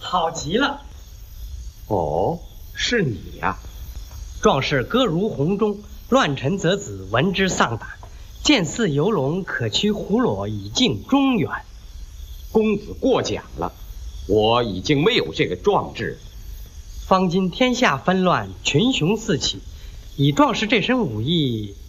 好极了。 哦，是你呀。 壮士歌如洪钟，乱臣择子，闻之丧胆。见似游龙，可驱胡虏，以尽中原。 公子过奖了，我已经没有这个壮志。 方今天下纷乱，群雄四起，以壮士这身武艺，